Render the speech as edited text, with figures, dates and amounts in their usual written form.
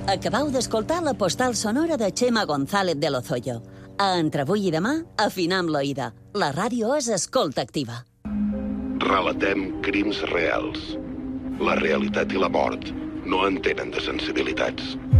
Acabau d'escoltar la postal sonora de Chema González de Lozoya. A Entre avui i demà, afinam l'oïda. La ràdio és escolta activa. Relatem crims reals. La realitat i la mort no entenen de sensibilitats.